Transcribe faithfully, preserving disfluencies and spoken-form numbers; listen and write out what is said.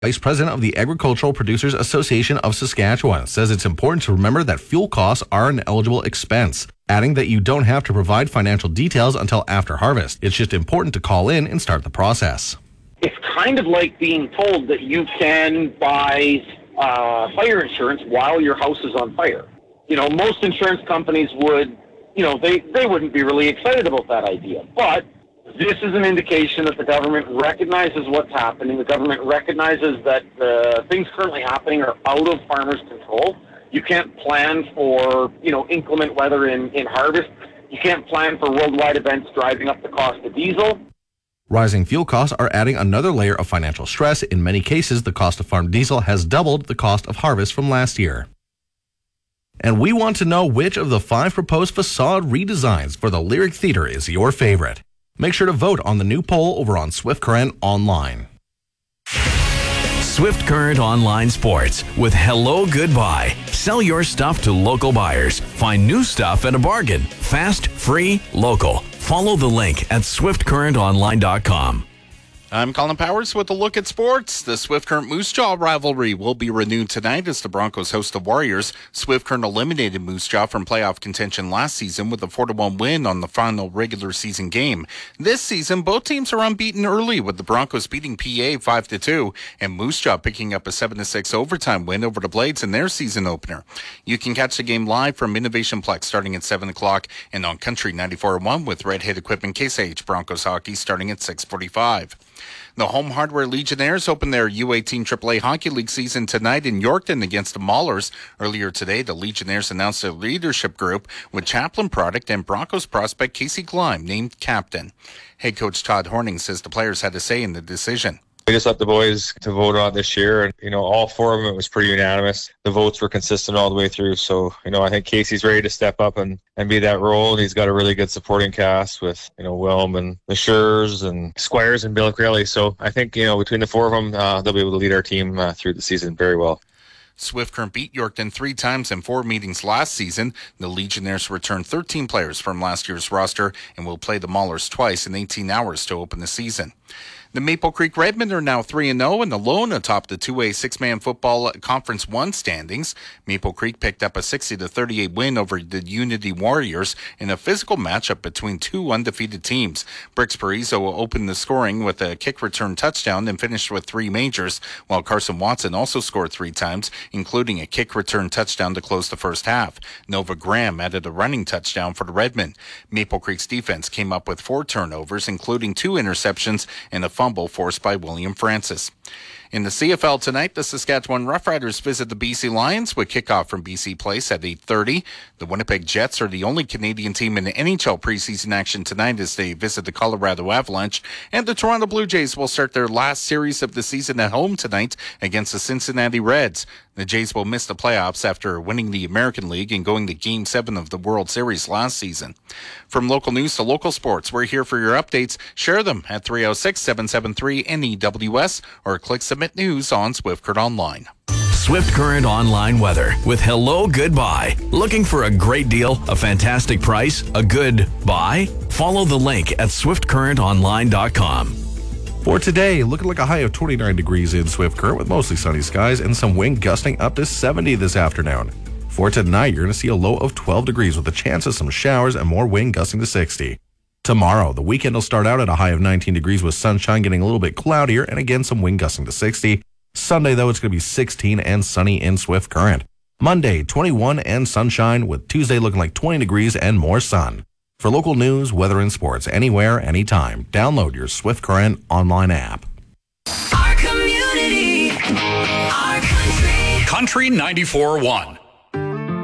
Vice President of the Agricultural Producers Association of Saskatchewan, says it's important to remember that fuel costs are an eligible expense, adding that you don't have to provide financial details until after harvest. It's just important to call in and start the process. It's kind of like being told that you can buy uh, fire insurance while your house is on fire. You know, most insurance companies would, you know, they, they wouldn't be really excited about that idea. But this is an indication that the government recognizes what's happening. The government recognizes that the things currently happening are out of farmers' control. You can't plan for, you know, inclement weather in, in harvest. You can't plan for worldwide events driving up the cost of diesel. Rising fuel costs are adding another layer of financial stress. In many cases, the cost of farm diesel has doubled the cost of harvest from last year. And we want to know which of the five proposed facade redesigns for the Lyric Theatre is your favorite. Make sure to vote on the new poll over on Swift Current Online. Swift Current Online Sports with Hello Goodbye. Sell your stuff to local buyers. Find new stuff at a bargain. Fast, free, local. Follow the link at swift current online dot com. I'm Colin Powers with a look at sports. The Swift Current Moose Jaw rivalry will be renewed tonight as the Broncos host the Warriors. Swift Current eliminated Moose Jaw from playoff contention last season with a four to one win on the final regular season game. This season, both teams are unbeaten early, with the Broncos beating P A five to two and Moose Jaw picking up a seven to six overtime win over the Blades in their season opener. You can catch the game live from Innovation Plex starting at seven o'clock and on Country ninety-four point one with Red Hit Equipment Case I H Broncos hockey starting at six forty-five. The Home Hardware Legionnaires open their U eighteen triple A Hockey League season tonight in Yorkton against the Maulers. Earlier today, the Legionnaires announced their leadership group with Chaplin product and Broncos prospect Casey Gleim named captain. Head coach Todd Horning says the players had a say in the decision. We just let the boys to vote on it this year, and you know, all four of them, it was pretty unanimous. The votes were consistent all the way through, so you know, I think Casey's ready to step up and, and be that role. He's got a really good supporting cast with you know Wilm and the Schurs and Squires and Bill Crelly. So I think you know between the four of them, uh, they'll be able to lead our team uh, through the season very well. Swift Current beat Yorkton three times in four meetings last season. The Legionnaires returned thirteen players from last year's roster and will play the Maulers twice in eighteen hours to open the season. The Maple Creek Redmen are now three and oh and alone atop the two A six-man football Conference one standings. Maple Creek picked up a sixty to thirty-eight win over the Unity Warriors in a physical matchup between two undefeated teams. Brix Parizo opened the scoring with a kick return touchdown and finished with three majors, while Carson Watson also scored three times, including a kick return touchdown to close the first half. Nova Graham added a running touchdown for the Redmen. Maple Creek's defense came up with four turnovers, including two interceptions and a fumble forced by William Francis. In the C F L tonight, the Saskatchewan Roughriders visit the B C Lions with kickoff from B C Place at eight thirty. The Winnipeg Jets are the only Canadian team in the N H L preseason action tonight as they visit the Colorado Avalanche. And the Toronto Blue Jays will start their last series of the season at home tonight against the Cincinnati Reds. The Jays will miss the playoffs after winning the American League and going to Game seven of the World Series last season. From local news to local sports, we're here for your updates. Share them at three oh six, seven seven three, N E W S or click Submit News on Swift Current Online. Swift Current Online weather with Hello Goodbye. Looking for a great deal, a fantastic price, a good buy? Follow the link at swift current online dot com. For today, looking like a high of twenty-nine degrees in Swift Current with mostly sunny skies and some wind gusting up to seventy this afternoon. For tonight, you're going to see a low of twelve degrees with a chance of some showers and more wind gusting to sixty. Tomorrow, the weekend will start out at a high of nineteen degrees with sunshine getting a little bit cloudier and again some wind gusting to sixty. Sunday, though, it's going to be sixteen and sunny in Swift Current. Monday, twenty-one and sunshine with Tuesday looking like twenty degrees and more sun. For local news, weather, and sports anywhere, anytime, download your Swift Current online app. Our community, our country. Country ninety-four point one.